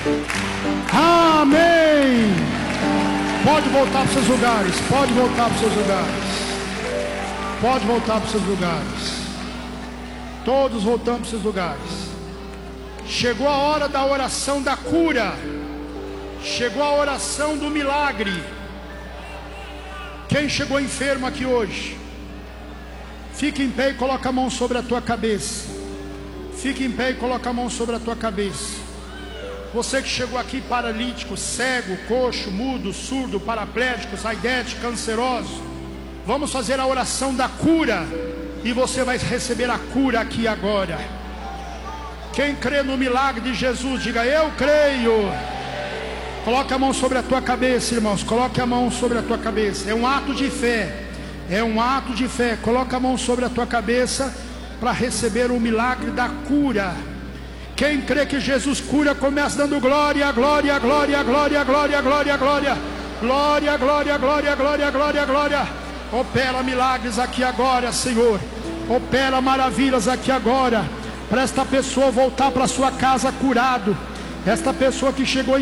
Amém. Pode voltar para os seus lugares. Pode voltar para os seus lugares. Pode voltar para os seus lugares. Todos voltamos para os seus lugares. Chegou a hora da oração da cura. Chegou a oração do milagre. Quem chegou enfermo aqui hoje? Fique em pé e coloca a mão sobre a tua cabeça. Fique em pé e coloca a mão sobre a tua cabeça. Você que chegou aqui paralítico, cego, coxo, mudo, surdo, paraplégico, aidético, canceroso, vamos fazer a oração da cura. E você vai receber a cura aqui agora. Quem crê no milagre de Jesus, diga: eu creio. Coloque a mão sobre a tua cabeça, irmãos. Coloque a mão sobre a tua cabeça. É um ato de fé. É um ato de fé. Coloque a mão sobre a tua cabeça para receber o milagre da cura. Quem crê que Jesus cura, começa dando glória, glória, glória, glória, glória, glória, glória. Glória, glória, glória, glória, glória, glória. Opera milagres aqui agora, Senhor. Opera maravilhas aqui agora. Para esta pessoa voltar para sua casa curado. Esta pessoa que chegou